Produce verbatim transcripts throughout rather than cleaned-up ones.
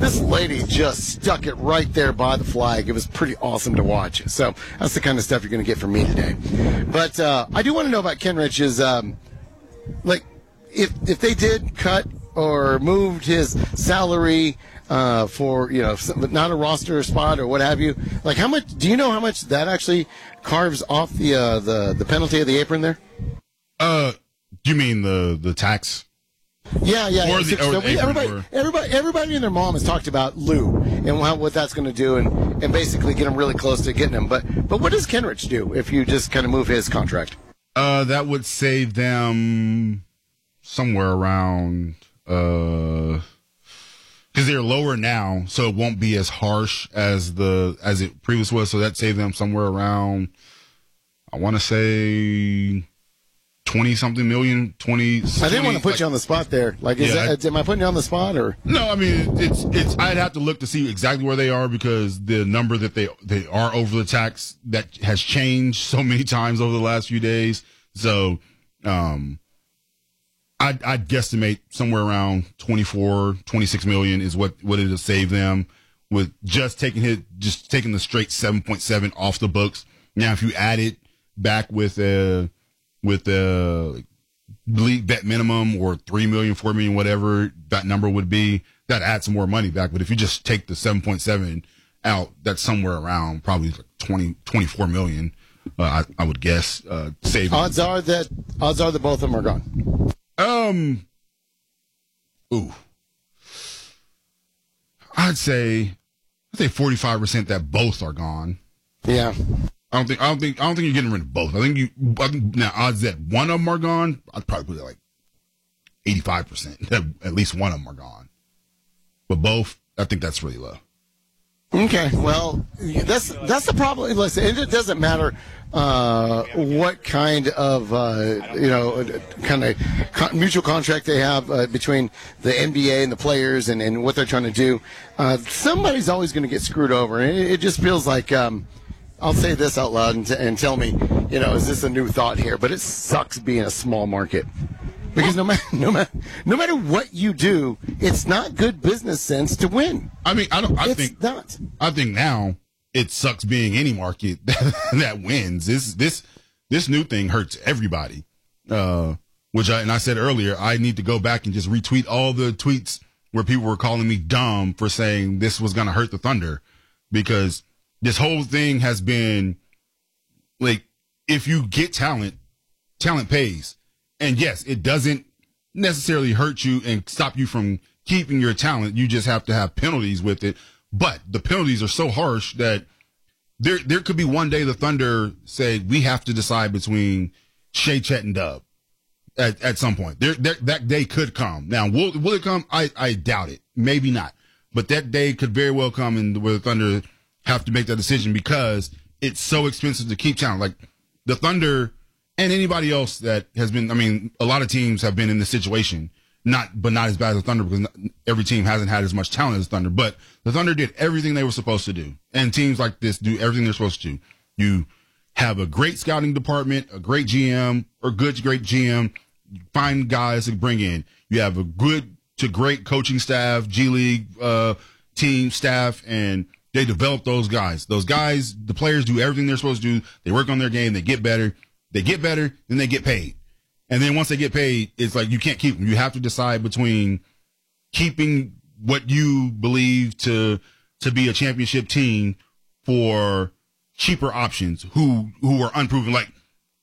this lady just stuck it right there by the flag. It was pretty awesome to watch. So that's the kind of stuff you're going to get from me today. But uh, I do want to know about Kenrich's, um, like, if if they did cut or moved his salary uh, for, you know, not a roster spot or what have you, like how much, do you know how much that actually carves off the uh, the, the penalty of the apron there? Uh, you mean the, the tax? Yeah, yeah. Or yeah. the, So or we, everybody, or... everybody, everybody and their mom has talked about Lou and how, what that's going to do, and, and basically get him really close to getting him. But but what does Kenrich do if you just kind of move his contract? Uh, that would save them somewhere around uh, because they're lower now, so it won't be as harsh as the as it previously was. So that saved them somewhere around, I want to say, twenty something million, twenty. I didn't want to put like, you on the spot there. Like, is yeah, that, I, am I putting you on the spot or? No, I mean it's it's. I'd have to look to see exactly where they are because the number that they they are over the tax that has changed so many times over the last few days. So, um, I'd, I'd guesstimate somewhere around twenty-four, twenty-six million is what what it'll save them with just taking it, just taking the straight seven point seven off the books. Now, if you add it back with a with the league bet minimum or three million, four million, whatever that number would be, that adds some more money back. But if you just take the seven point seven out, that's somewhere around probably like twenty, twenty-four million. Uh, I, I would guess, uh, saving. Odds are that, odds are that both of them are gone. Um, ooh, I'd say, I'd say forty-five percent that both are gone. Yeah. I don't think I don't think I don't think you're getting rid of both. I think you I think now odds that one of them are gone, I'd probably put it like eighty-five percent that at least one of them are gone. But both, I think that's really low. Okay, well, that's that's the problem. Listen, it doesn't matter uh, what kind of uh, you know kind of con- mutual contract they have uh, between the N B A and the players and, and what they're trying to do. Uh, somebody's always going to get screwed over, and it, it just feels like. Um, I'll say this out loud and, t- and tell me, you know, is this a new thought here? But it sucks being a small market because no matter no matter no matter what you do, it's not good business sense to win. I mean, I don't. I it's think not. I think now it sucks being any market that, that wins. This this this new thing hurts everybody. Uh, which I and I said earlier, I need to go back and just retweet all the tweets where people were calling me dumb for saying this was going to hurt the Thunder because. This whole thing has been like, if you get talent, talent pays. And yes, it doesn't necessarily hurt you and stop you from keeping your talent. You just have to have penalties with it. But the penalties are so harsh that there there could be one day the Thunder say, we have to decide between Shea, Chet, and Dub at, at some point. There, there, that day could come. Now, will, will it come? I, I doubt it. Maybe not. But that day could very well come and where the Thunder have to make that decision because it's so expensive to keep talent. Like the Thunder and anybody else that has been, I mean, a lot of teams have been in this situation, not, but not as bad as the Thunder because not, every team hasn't had as much talent as the Thunder, but the Thunder did everything they were supposed to do. And teams like this do everything they're supposed to do. You have a great scouting department, a great G M or good, great G M, find guys to bring in. You have a good to great coaching staff, G League, uh, team staff, and they develop those guys. Those guys, the players do everything they're supposed to do. They work on their game. They get better. They get better. Then they get paid. And then once they get paid, it's like you can't keep them. You have to decide between keeping what you believe to to be a championship team for cheaper options who who are unproven. Like,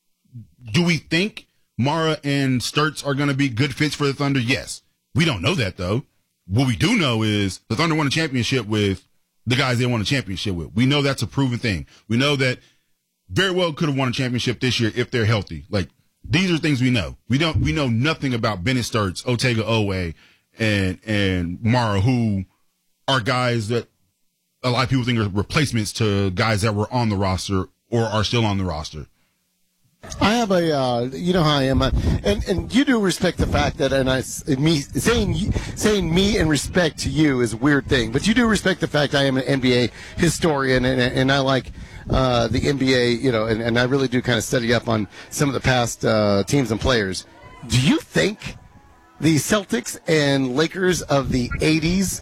do we think Mara and Sturts are going to be good fits for the Thunder? Yes. We don't know that, though. What we do know is the Thunder won a championship with the guys they won a championship with. We know that's a proven thing. We know that very well could have won a championship this year if they're healthy. Like, these are things we know. We don't, we know nothing about Bennett Sturts, Otega Owe, and, and Mara, who are guys that a lot of people think are replacements to guys that were on the roster or are still on the roster. I have a, uh, you know how I am, uh, and and you do respect the fact that, and I, me saying saying me and respect to you is a weird thing, but you do respect the fact I am an N B A historian, and and I like uh, the N B A, you know, and, and I really do kind of study up on some of the past uh, teams and players. Do you think the Celtics and Lakers of the eighties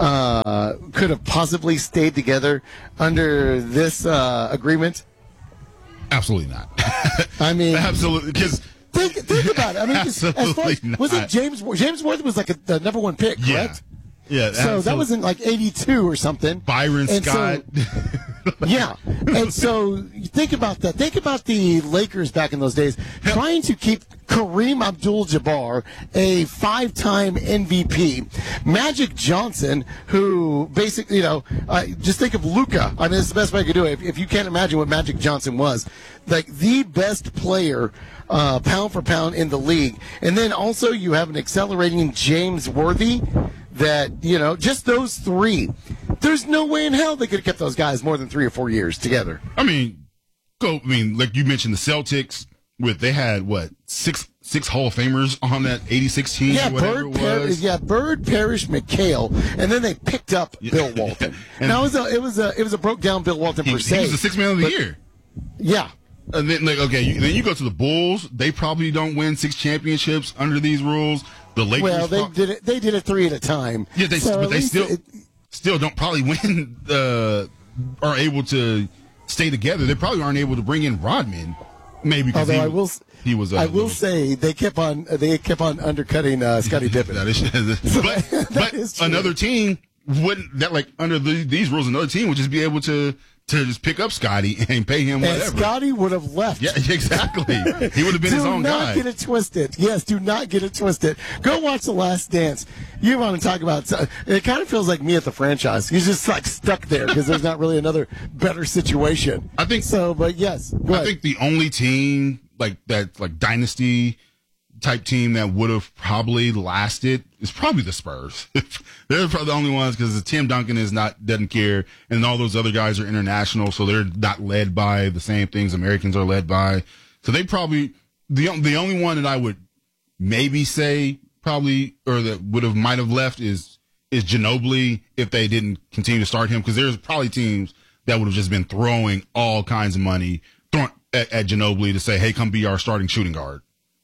uh, could have possibly stayed together under this uh, agreement? Absolutely not. I mean, absolutely, because think, think about it. I mean, as far as, not. was it James James Worth was like a, the number one pick, correct? Yeah. Yeah. So absolutely. that was in like eighty-two or something. Byron and Scott. So, yeah. And so think about that. Think about the Lakers back in those days trying to keep Kareem Abdul-Jabbar, a five-time M V P, Magic Johnson, who basically, you know, uh, just think of Luka. I mean, it's the best way I could do it. If, if you can't imagine what Magic Johnson was, like the best player uh, pound for pound in the league. And then also you have an accelerating James Worthy that, you know, just those three. There's no way in hell they could have kept those guys more than three or four years together. I mean, go. I mean, like you mentioned, the Celtics with they had what six six Hall of Famers on that eighty-six team. Yeah, or whatever Bird, it Par- was. yeah, Bird, Parrish, McHale, and then they picked up Yeah. Bill Walton. And now it was a it was a it was a broke down Bill Walton he, per he se. was the sixth man of the but- year. Yeah. And then, like, okay, you, then you go to the Bulls. They probably don't win six championships under these rules. The Lakers. Well, they pro- did it. They did it three at a time. Yeah, they, So but at they least still it- still don't probably win. Uh, are able to stay together. They probably aren't able to bring in Rodman. Maybe because although he, I will, he was. Uh, I will say they kept on they kept on undercutting uh, Scottie Pippen. That is, but that but is true. another team wouldn't that like under the, these rules. Another team would just be able to to just pick up Scotty and pay him And whatever. Scotty would have left. Yeah, exactly. He would have been do his own not guy. get it twisted. Yes, do not get it twisted. Go watch The Last Dance. You want to talk about? It kind of feels like me at the franchise. You're just like stuck there because there's not really another better situation. I think so. But yes, go I ahead. think the only team like that, like dynasty type team that would have probably lasted is probably the Spurs. They're probably the only ones because Tim Duncan is not doesn't care, and all those other guys are international, so they're not led by the same things Americans are led by. So they probably the the only one that I would maybe say probably or that would have might have left is is Ginobili if they didn't continue to start him, because there's probably teams that would have just been throwing all kinds of money throwing at, at Ginobili to say, hey, come be our starting shooting guard.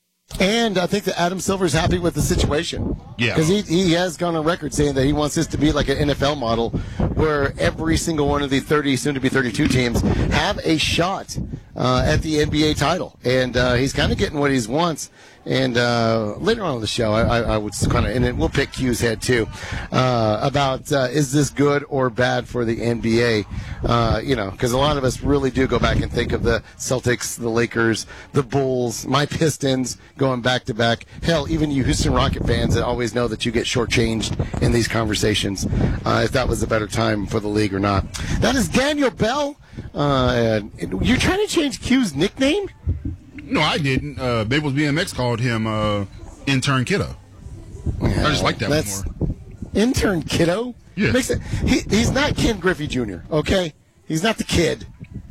And I think that Adam Silver's happy with the situation. Yeah. Because he, he has gone on record saying that he wants this to be like an N F L model where every single one of the thirty, soon to be thirty-two teams have a shot uh, at the N B A title. And uh, he's kind of getting what he wants. And uh, later on in the show, I, I, I would kind of, and then we'll pick Q's head too, uh, about uh, is this good or bad for the N B A? Uh, you know, because a lot of us really do go back and think of the Celtics, the Lakers, the Bulls, my Pistons going back to back. Hell, even you Houston Rocket fans that always know that you get shortchanged in these conversations, uh, if that was a better time for the league or not. That is Daniel Bell. Uh, and you're trying to change Q's nickname? No, I didn't. Uh, Babel's B M X called him uh, Intern Kiddo. Yeah, I just like that that's one more. Intern Kiddo? Yeah. Makes it, he, he's not Ken Griffey Junior, okay? He's not the kid.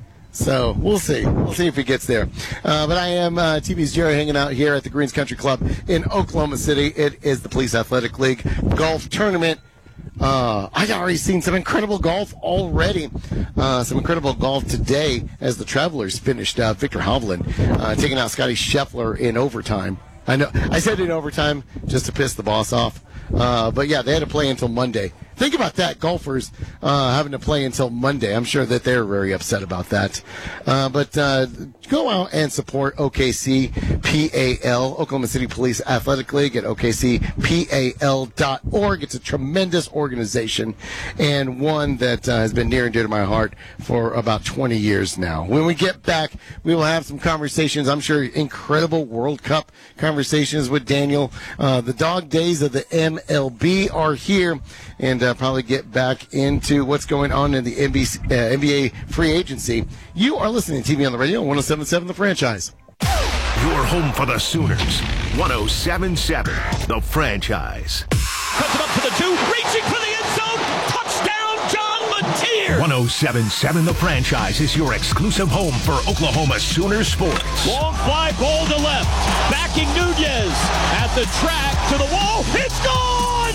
So we'll see. We'll see if he gets there. Uh, but I am uh, T V's Jerry hanging out here at the Greens Country Club in Oklahoma City. It is the Police Athletic League golf tournament. Uh, I've already seen some incredible golf already. Uh, some incredible golf today as the Travelers finished uh, Victor Hovland uh, taking out Scotty Scheffler in overtime. I know I said in overtime just to piss the boss off. Uh, but yeah, they had to play until Monday. Think about that, golfers uh, having to play until Monday. I'm sure that they're very upset about that. Uh, but uh, go out and support O K C P A L, Oklahoma City Police Athletic League at O K C P A L dot org. It's a tremendous organization and one that uh, has been near and dear to my heart for about twenty years now. When we get back, we will have some conversations. I'm sure incredible World Cup conversations with Daniel. Uh, the dog days of the M L B are here, and uh, probably get back into what's going on in the N B C, uh, N B A free agency. You are listening to T V on the Radio, one oh seven point seven The Franchise. Your home for the Sooners, one oh seven point seven The Franchise. Cuts it up to the two, reaching for the end zone. Touchdown, John Mateer. one oh seven point seven The Franchise is your exclusive home for Oklahoma Sooner sports. Long fly ball to left. Backing Nunez at the track to the wall. It's gone!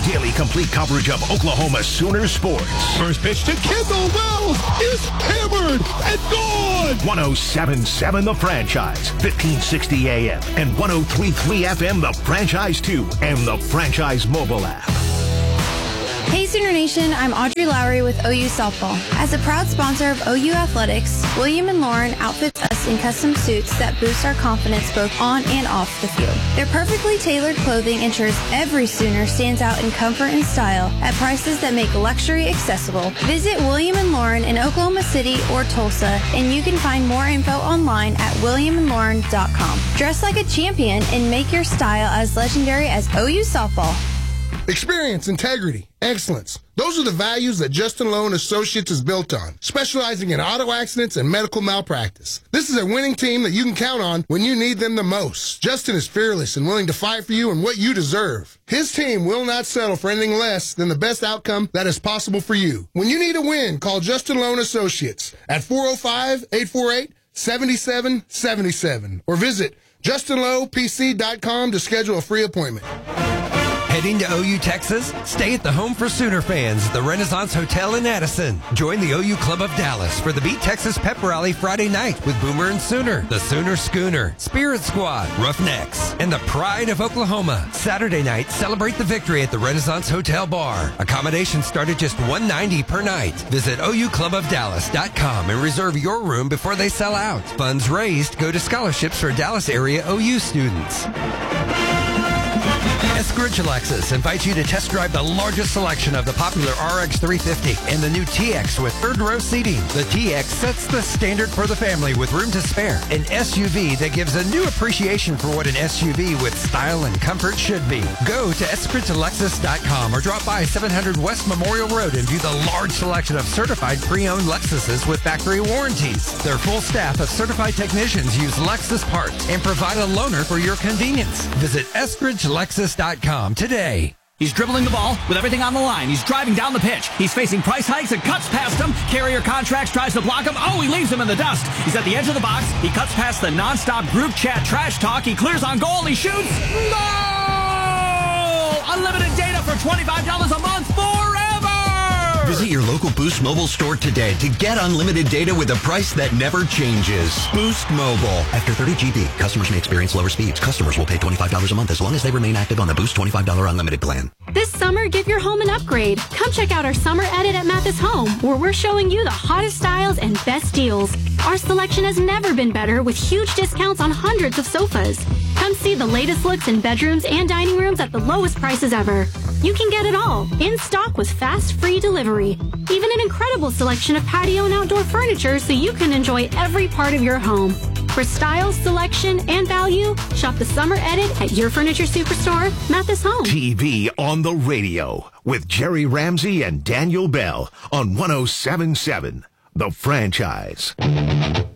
daily complete coverage of Oklahoma Sooner sports. First pitch to Kendall Wells is hammered and gone. one oh seven point seven The Franchise, fifteen sixty A M and one oh three point three F M The Franchise two and the Franchise mobile app. Hey Sooner Nation, I'm Audrey Lowry with O U Softball. As a proud sponsor of O U Athletics, William and Lauren outfits us in custom suits that boost our confidence both on and off the field. Their perfectly tailored clothing ensures every Sooner stands out in comfort and style at prices that make luxury accessible. Visit William and Lauren in Oklahoma City or Tulsa, and you can find more info online at william and lauren dot com. Dress like a champion and make your style as legendary as O U Softball. Experience, integrity, excellence. Those are the values that Justin Lowe and Associates is built on, specializing in auto accidents and medical malpractice. This is a winning team that you can count on when you need them the most. Justin is fearless and willing to fight for you and what you deserve. His team will not settle for anything less than the best outcome that is possible for you. When you need a win, call Justin Lowe and Associates at four oh five, eight four eight, seven seven seven seven or visit justin lowe p c dot com to schedule a free appointment. Heading to O U, Texas? Stay at the home for Sooner fans, the Renaissance Hotel in Addison. Join the O U Club of Dallas for the Beat Texas Pep Rally Friday night with Boomer and Sooner, the Sooner Schooner, Spirit Squad, Roughnecks, and the Pride of Oklahoma. Saturday night, celebrate the victory at the Renaissance Hotel Bar. Accommodations start at just one hundred ninety dollars per night. Visit O U club of dallas dot com and reserve your room before they sell out. Funds raised go to scholarships for Dallas area O U students. Eskridge Lexus invites you to test drive the largest selection of the popular R X three fifty and the new T X with third row seating. The T X sets the standard for the family with room to spare. An S U V that gives a new appreciation for what an S U V with style and comfort should be. Go to eskridge lexus dot com or drop by seven hundred West Memorial Road and view the large selection of certified pre-owned Lexuses with factory warranties. Their full staff of certified technicians use Lexus parts and provide a loaner for your convenience. Visit eskridge lexus dot com today. He's dribbling the ball with everything on the line. He's driving down the pitch. He's facing price hikes and cuts past him. Carrier Contracts tries to block him. Oh, he leaves him in the dust. He's at the edge of the box. He cuts past the nonstop group chat trash talk. He clears on goal. He shoots. Goal! Unlimited data for twenty-five dollars a month forever! Visit your local Boost Mobile store today to get unlimited data with a price that never changes. Boost Mobile. After thirty gigabytes, customers may experience lower speeds. Customers will pay twenty-five dollars a month as long as they remain active on the Boost twenty-five dollars unlimited plan. This summer, give your home an upgrade. Come check out our summer edit at Mathis Home, where we're showing you the hottest styles and best deals. Our selection has never been better with huge discounts on hundreds of sofas. Come see the latest looks in bedrooms and dining rooms at the lowest prices ever. You can get it all in stock with fast, free delivery. Even an incredible selection of patio and outdoor furniture so you can enjoy every part of your home. For style, selection, and value, shop the summer edit at your furniture superstore, Mathis Home. T V on the radio with Jerry Ramsey and Daniel Bell on one oh seven point seven The Franchise.